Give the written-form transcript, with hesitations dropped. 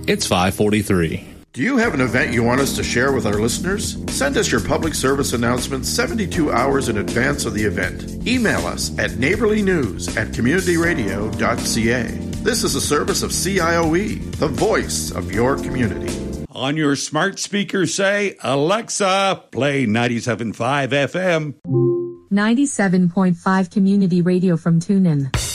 It's 5:43. Do you have an event you want us to share with our listeners? Send us your public service announcement 72 hours in advance of the event. Email us at neighborlynews@communityradio.ca. This is a service of CIOE, the voice of your community. On your smart speaker, say, Alexa, play 97.5 FM. 97.5 Community Radio from TuneIn.